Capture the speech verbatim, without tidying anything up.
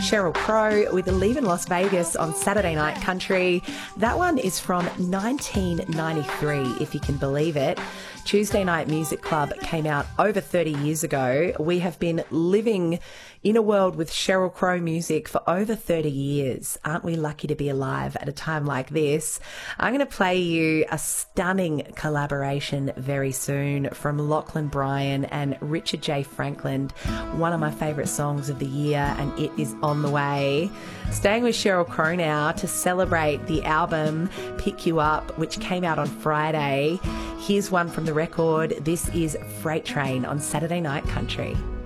Sheryl Crow with Leaving Las Vegas on Saturday Night Country. That one is from nineteen ninety-three, if you can believe it. Tuesday Night Music Club came out over thirty years ago. We have been living in a world with Sheryl Crow music for over thirty years. Aren't we lucky to be alive at a time like this? I'm going to play you a stunning collaboration very soon from Lachlan Bryan and Richard J. Franklin, one of my favourite songs of the year, and it is on the way. Staying with Sheryl Crow now to celebrate the album Pick You Up, which came out on Friday. Here's one from the record. This is Freight Train on Saturday Night Country.